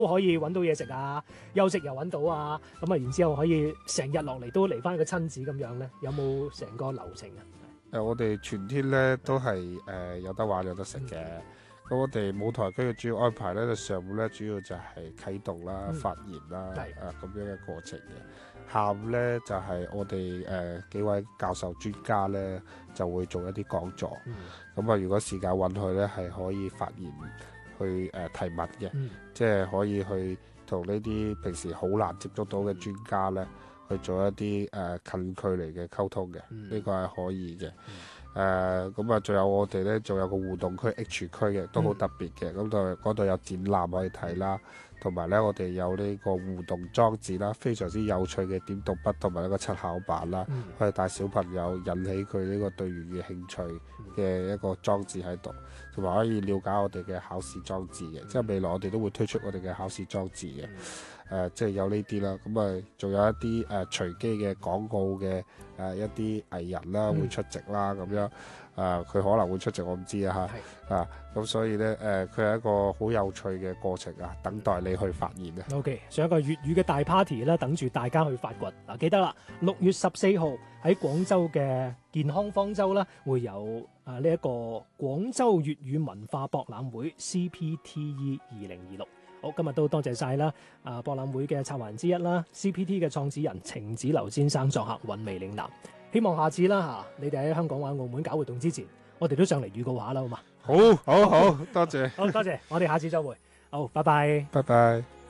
都可以揾到嘢食啊，休息又揾到啊，咁啊然之後可以成日落嚟都嚟翻個親子咁樣咧，有冇成個流程啊？ 我哋全天咧都係有得玩有得食嘅。咁我哋舞台區嘅主要安排咧，就上午咧主要就係啟動啦、發言啦，咁樣嘅過程嘅。下午咧就係我哋幾位教授專家咧就會做一啲講座。咁啊，如果時間允許咧，係可以發言去提問嘅，即係可以去同呢啲平時好難接觸到嘅專家咧，去做一啲近距離嘅溝通嘅，呢個係可以嘅。咁啊，仲有我哋咧，仲有個互動區 H 區嘅，都好特別嘅。咁嗰度有展覽可以睇啦，同埋咧我哋有呢個互動裝置啦，非常之有趣嘅點讀筆同埋一個七巧板啦，可以帶小朋友引起佢呢個對粵語興趣嘅一個裝置喺度，同埋可以了解我哋嘅考試裝置嘅。即係未來我哋都會推出我哋嘅考試裝置嘅。即係有呢啲啦，咁啊，仲有一啲隨機嘅廣告嘅一啲藝人啦，會出席啦，咁樣佢可能會出席，我唔知啊嚇，咁所以咧佢係一個好有趣嘅過程啊，等待你去發現啊。 OK， 上一個粵語嘅大 party 啦，等住大家去發掘。記得啦，6月14號喺廣州嘅健康方舟啦，會有呢一個廣州粵語文化博覽會 CPTE 2026。好，今日都多謝晒啦！博覽會嘅策劃人之一啦 ，CPT 嘅創始人程子流先生作客韻味嶺南。希望下次啦你哋喺香港或澳門搞活動之前，我哋都上嚟預告下啦，好嘛？ 好，多謝。 好多謝，我哋下次再會。好，拜拜。 拜拜。